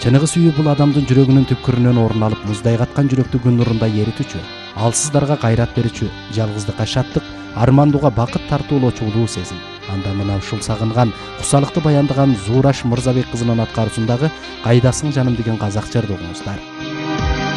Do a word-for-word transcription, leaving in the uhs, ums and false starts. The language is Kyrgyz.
Чыныгы сүйүү бул адамдын жүрөгүнүн түпкүрүнөн орун алып, муздай каткан жүрөктү күн нурундай эритүүчү, ал сыздарга кайрат берүүчү, жалгыздыкка шаттык, армандууга бакыт тартуулоочу улуу сезим. Анда мына ушул сагынган, кусалыкты баяндаган Зуураш Мырзабек кызынын аткаруусундагы «Кайдасың жаным» деген казак жырды угуңуздар.